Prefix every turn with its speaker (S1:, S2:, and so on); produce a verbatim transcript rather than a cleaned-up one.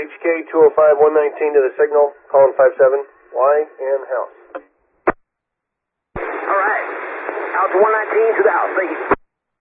S1: H K two oh five one nineteen to the signal, calling five seven, line and house.
S2: All right. Out to one nineteen to the house. Thank you.